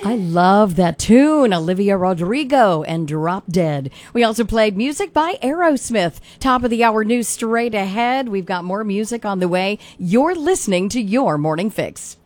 I love that tune, Olivia Rodrigo and Drop Dead. We also played music by Aerosmith. Top of the hour news straight ahead. We've got more music on the way. You're listening to Your Morning Fix.